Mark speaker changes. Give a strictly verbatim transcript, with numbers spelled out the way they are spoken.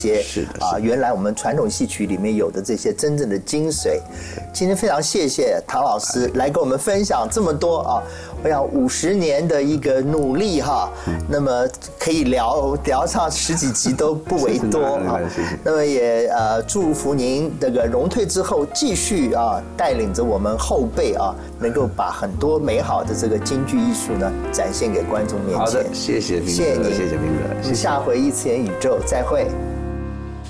Speaker 1: 些是的啊，原来我们传统戏曲里面有的这些真正的精髓。今天非常谢谢唐老师来跟我们分享这么多啊，我想五十年的一个努力哈，那么可以聊聊上十几集都不为多啊。那么也呃祝福您这个荣退之后继续啊带领着我们后辈啊，能够把很多美好的这个京剧艺术呢展现给观众面前。
Speaker 2: 好的，谢谢斌哥，
Speaker 1: 谢谢您，
Speaker 2: 谢谢斌哥，谢谢。
Speaker 1: 下回一次元宇宙再会。